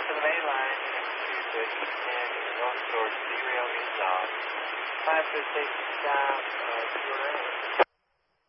onto the main line, Massachusetts, and going towards Z-Rail inbound. 5 to station stop, 209.